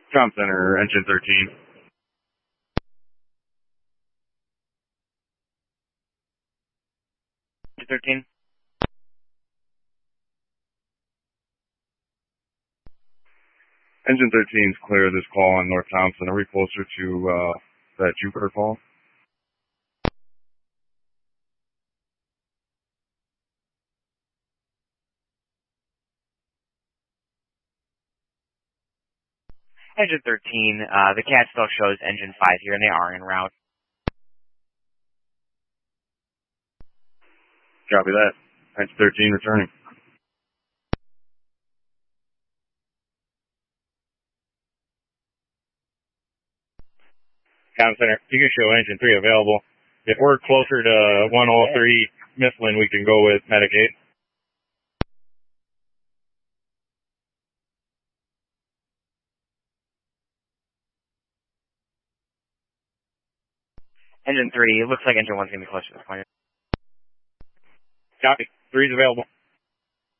Com Center, engine 13. Engine 13. Engine 13 is clear of this call on North Thompson. Are we closer to that Jupiter call? Engine 13, the CAD still shows engine 5 here, and they are en route. Copy that. Engine 13 returning. Com Center, you can show engine 3 available. If we're closer to 103 Mifflin, we can go with Medicaid. Engine 3, it looks like engine 1's going to be closer to this point. Copy. 3's available.